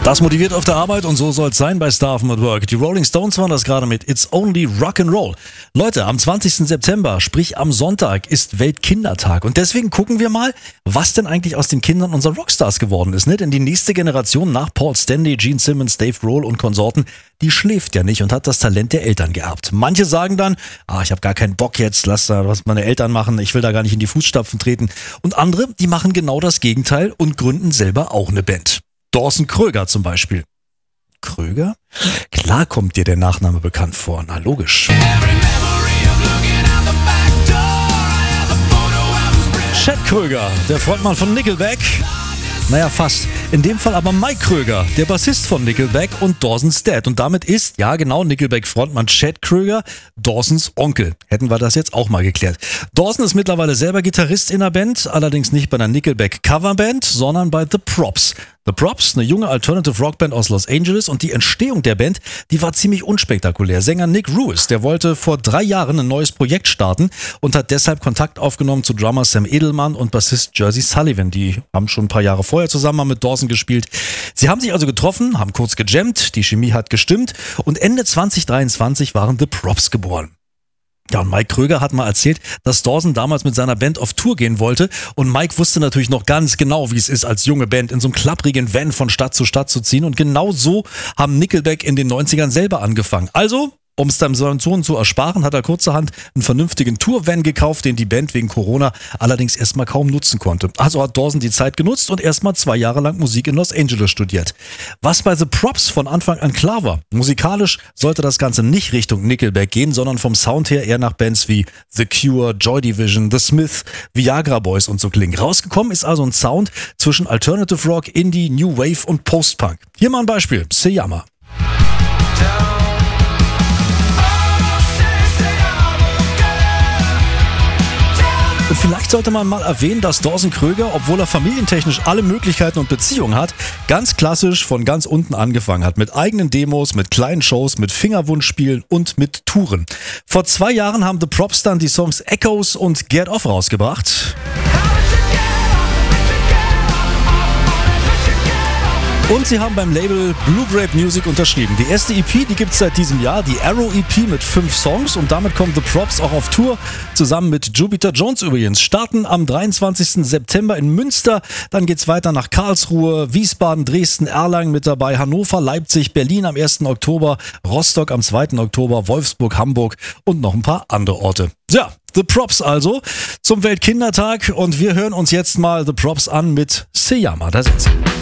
Das motiviert auf der Arbeit und so soll es sein bei Star FM at Work. Die Rolling Stones waren das gerade mit It's Only Rock'n'Roll. Leute, am 20. September, sprich am Sonntag, ist Weltkindertag. Und deswegen gucken wir mal, was denn eigentlich aus den Kindern unserer Rockstars geworden ist. Ne? Denn die nächste Generation nach Paul Stanley, Gene Simmons, Dave Grohl und Konsorten, die schläft ja nicht und hat das Talent der Eltern geerbt. Manche sagen dann, ich habe gar keinen Bock jetzt, lass da was meine Eltern machen, ich will da gar nicht in die Fußstapfen treten. Und andere, die machen genau das Gegenteil und gründen selber auch eine Band. Dawson Kröger zum Beispiel. Kröger? Klar kommt dir der Nachname bekannt vor. Na, logisch. Chad Kröger, der Frontmann von Nickelback. Naja, fast. In dem Fall aber Mike Kröger, der Bassist von Nickelback und Dawson's Dad. Und damit ist, ja genau, Nickelback-Frontmann Chad Kröger Dawsons Onkel. Hätten wir das jetzt auch mal geklärt. Dawson ist mittlerweile selber Gitarrist in der Band, allerdings nicht bei einer Nickelback-Coverband, sondern bei The Props. The Props, eine junge Alternative Rockband aus Los Angeles, und die Entstehung der Band, die war ziemlich unspektakulär. Sänger Nick Ruiz, der wollte vor 3 Jahren ein neues Projekt starten und hat deshalb Kontakt aufgenommen zu Drummer Sam Edelman und Bassist Jersey Sullivan. Die haben schon ein paar Jahre vorher zusammen mit Dawson gespielt. Sie haben sich also getroffen, haben kurz gejammt, die Chemie hat gestimmt und Ende 2023 waren The Props geboren. Ja, und Mike Kröger hat mal erzählt, dass Dawson damals mit seiner Band auf Tour gehen wollte, und Mike wusste natürlich noch ganz genau, wie es ist, als junge Band in so einem klapprigen Van von Stadt zu ziehen, und genau so haben Nickelback in den 90ern selber angefangen. Also, um es seinem Sohn zu ersparen, hat er kurzerhand einen vernünftigen Tour-Van gekauft, den die Band wegen Corona allerdings erstmal kaum nutzen konnte. Also hat Dawson die Zeit genutzt und erstmal 2 Jahre lang Musik in Los Angeles studiert. Was bei The Props von Anfang an klar war: musikalisch sollte das Ganze nicht Richtung Nickelback gehen, sondern vom Sound her eher nach Bands wie The Cure, Joy Division, The Smiths, Viagra Boys und so klingen. Rausgekommen ist also ein Sound zwischen Alternative Rock, Indie, New Wave und Post-Punk. Hier mal ein Beispiel: Seyama. Und vielleicht sollte man mal erwähnen, dass Dawson Kröger, obwohl er familientechnisch alle Möglichkeiten und Beziehungen hat, ganz klassisch von ganz unten angefangen hat. Mit eigenen Demos, mit kleinen Shows, mit Fingerwunschspielen und mit Touren. Vor 2 Jahren haben The Props dann die Songs Echoes und Get Off rausgebracht. Und sie haben beim Label Blue Grape Music unterschrieben. Die erste EP, die gibt es seit diesem Jahr, die Arrow EP mit 5 Songs, und damit kommen The Props auch auf Tour, zusammen mit Jupiter Jones übrigens. Starten am 23. September in Münster, dann geht's weiter nach Karlsruhe, Wiesbaden, Dresden, Erlangen mit dabei, Hannover, Leipzig, Berlin am 1. Oktober, Rostock am 2. Oktober, Wolfsburg, Hamburg und noch ein paar andere Orte. Ja, The Props also zum Weltkindertag, und wir hören uns jetzt mal The Props an mit Seyama. Da sind sie.